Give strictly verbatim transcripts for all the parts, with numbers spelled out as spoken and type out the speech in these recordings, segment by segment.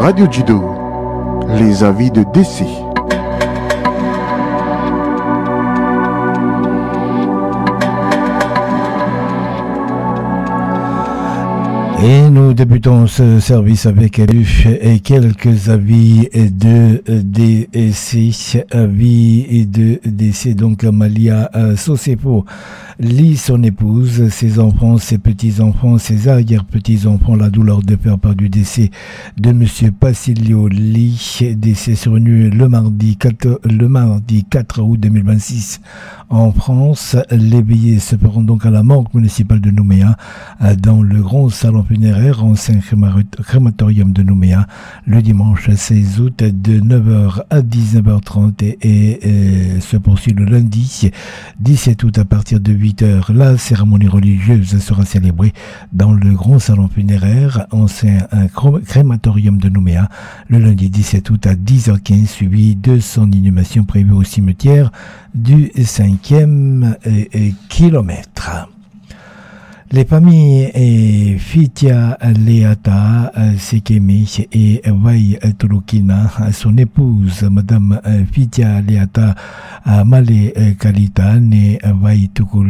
Radio Judo, les avis de décès. Et nous débutons ce service avec et quelques avis de décès, avis de décès. Donc Amalia Sosepo lit son épouse, ses enfants, ses petits-enfants, ses arrière-petits-enfants, la douleur de père par du décès de Monsieur Passilio Lee, décès survenu le mardi quatre, le mardi quatre août deux mille vingt-six en France. Les billets se feront donc à la morgue municipale de Nouméa, dans le grand salon funéraire ancien crématorium de Nouméa, le dimanche seize août de neuf heures à dix-neuf heures trente et, et, et se poursuit le lundi dix-sept août à partir de huit heures. La cérémonie religieuse sera célébrée dans le grand salon funéraire ancien crématorium de Nouméa le lundi dix-sept août à dix heures quinze, suivi de son inhumation prévue au cimetière du cinquième kilomètre. Les familles et Fitia Leata Sekeme et Vai Tulukina, son épouse, Madame Fitia Leata Male Kalita, née Vai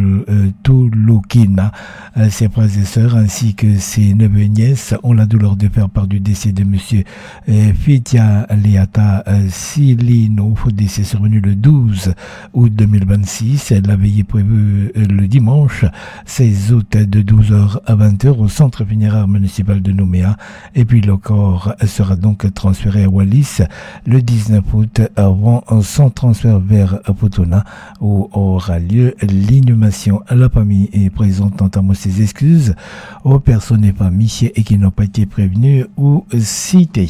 Tulukina, ses frères et sœurs ainsi que ses neveux et nièces ont la douleur de faire part du décès de Monsieur Fitia Leata Silino, décès survenu le douze août deux mille vingt-six. La veillée prévue le dimanche seize août de douze heures à vingt heures au centre funéraire municipal de Nouméa, et puis le corps sera donc transféré à Wallis le dix-neuf août avant son transfert vers Potona où aura lieu l'inhumation. La famille est présente notamment ses excuses aux personnes et familles et qui n'ont pas été prévenues ou citées.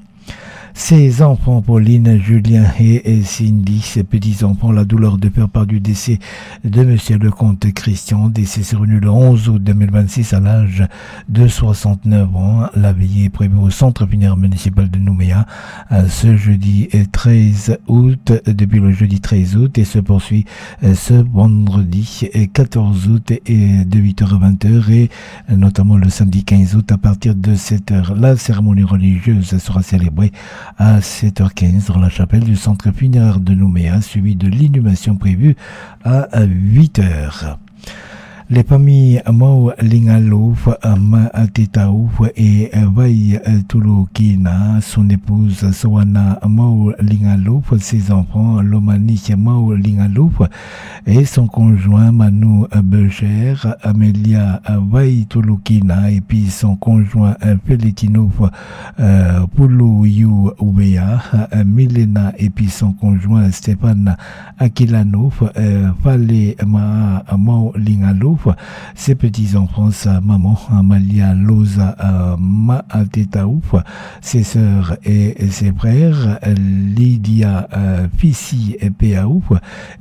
Ses enfants, Pauline, Julien et Cindy, ses petits-enfants, la douleur de faire part du décès de Monsieur le comte Christian, décès survenu le onze août deux mille vingt-six à l'âge de soixante-neuf ans. La veillée est prévue au centre funéraire municipal de Nouméa ce jeudi treize août, depuis le jeudi treize août, et se poursuit ce vendredi quatorze août et de huit heures à vingt heures et notamment le samedi quinze août à partir de sept heures. La cérémonie religieuse sera célébrée à sept heures quinze dans la chapelle du centre funéraire de Nouméa, suivi de l'inhumation prévue à huit heures. Les familles Mau Lingalouf, Ma Tetaouf et Vai Tulukina, son épouse Sowana Mau Lingalouf, ses enfants Lomani Mau Lingalouf et son conjoint Manu Becher, Amelia Vai Tulukina et puis son conjoint Feletinouf euh, Puluyu Ubea, Milena et puis son conjoint Stéphane Akilanouf, euh, Fale Ma Mau Lingalouf, ses petits-enfants, sa maman, Amalia Loza euh, Maatetaouf, ses sœurs et ses frères, Lydia euh, Fissi et Péaouf,